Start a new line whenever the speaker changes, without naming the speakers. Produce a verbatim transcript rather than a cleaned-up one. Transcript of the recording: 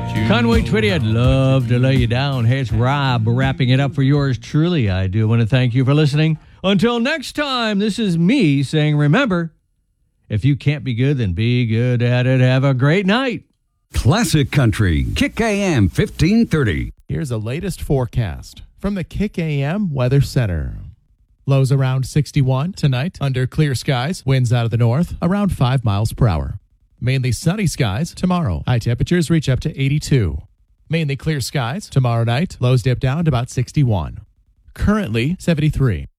Conway Twitty, I'd love to lay you down. Hey, it's Rob wrapping it up for yours truly. I do want to thank you for listening. Until next time, this is me saying, remember, if you can't be good, then be good at it. Have a great night.
Classic Country, Kick A M fifteen thirty.
Here's the latest forecast from the Kick A M Weather Center. Lows around sixty-one tonight under clear skies. Winds out of the north around five miles per hour. Mainly sunny skies tomorrow. High temperatures reach up to eighty-two. Mainly clear skies tomorrow night. Lows dip down to about sixty-one. Currently seventy-three.